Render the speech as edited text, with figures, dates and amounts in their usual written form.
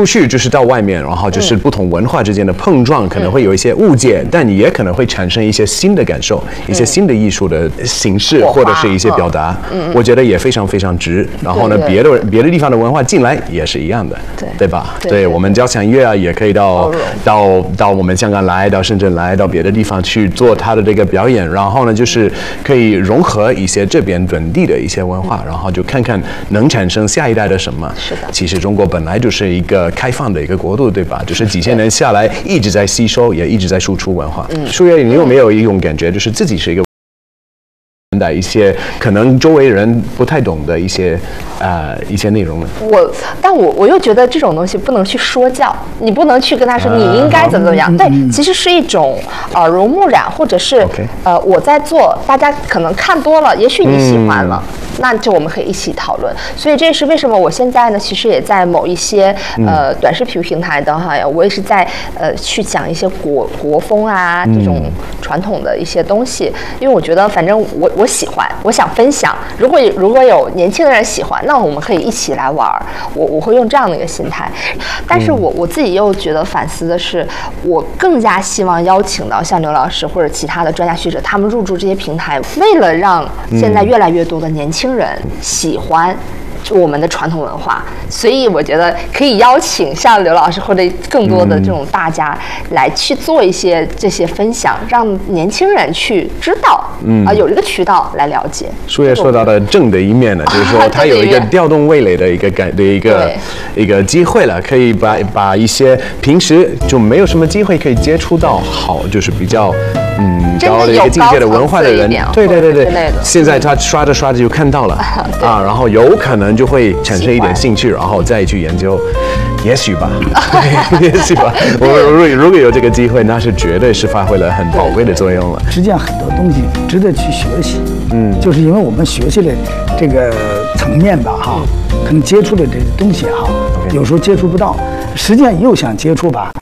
出去就是到外面，然后就是不同文化之间的碰撞，可能会有一些误解，但也可能会产生一些新的感受，一些新的艺术的形式或者是一些表达。我觉得也非常非常值。然后呢，别的地方的文化进来也是一样的，对吧？对，我们交响乐啊，也可以到我们香港来，到深圳来，到别的地方去做它的这个表演。然后呢，就是可以融合一些这边本地的一些文化，然后就看看能产生下一代的什么。 是的。 其实中国本来就是一个开放的一个国度，对吧？就是几千年下来一直在吸收，也一直在输出文化。舒月，你有没有一种感觉，就是自己是一个的一些可能周围人不太懂的一些内容呢？ 但我又觉得这种东西不能去说教，你不能去跟他说你应该怎么样。对，其实是一种耳濡目染，或者是我在做，大家可能看多了，也许你喜欢了。那就我们可以一起讨论。所以这是为什么我现在呢，其实也在某一些短视频平台的哈，我也是在去讲一些国风啊这种传统的一些东西，因为我觉得反正我喜欢，我想分享。如果有年轻的人喜欢，那我们可以一起来玩。我会用这样的一个心态。但是我自己又觉得反思的是，我更加希望邀请到像刘老师或者其他的专家学者，他们入驻这些平台，为了让现在越来越多的年轻人喜欢我们的传统文化，所以我觉得可以邀请像刘老师或者更多的这种大家来去做一些这些分享，让年轻人去知道，有一个渠道来了解。 舒月说到的正的一面呢，就是说它有一个调动味蕾的一个机会了，可以把一些平时就没有什么机会可以接触到好，就是比较高的一个境界的文化的人，对，现在他刷着就看到了然后有可能就会产生一点兴趣，然后再去研究，也许吧，也许吧。如果有这个机会，那是绝对是发挥了很宝贵的作用了。 实际上很多东西值得去学习，就是因为我们学习的这个层面吧，可能接触的这些东西有时候接触不到，实际上又想接触吧，